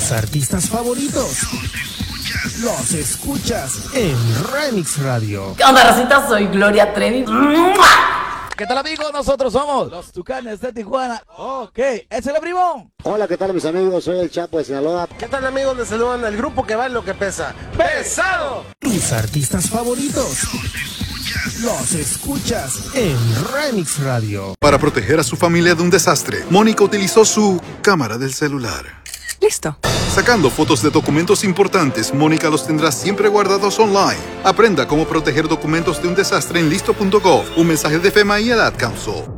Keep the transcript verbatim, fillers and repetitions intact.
Tus artistas favoritos los escuchas en Remix Radio. ¿Qué onda, racita? Soy Gloria Trevi. ¿Qué tal, amigos? Nosotros somos los Tucanes de Tijuana. Ok, ese es el primo. Hola, ¿qué tal, mis amigos? Soy el Chapo de Sinaloa. ¿Qué tal, amigos? Les saludan el grupo que vale lo que pesa. ¡Pesado! Tus artistas favoritos los escuchas en Remix Radio. Para proteger a su familia de un desastre, Mónica utilizó su cámara del celular. Listo. Sacando fotos de documentos importantes, Mónica los tendrá siempre guardados online. Aprenda cómo proteger documentos de un desastre en listo punto gov. Un mensaje de FEMA y el Ad Council.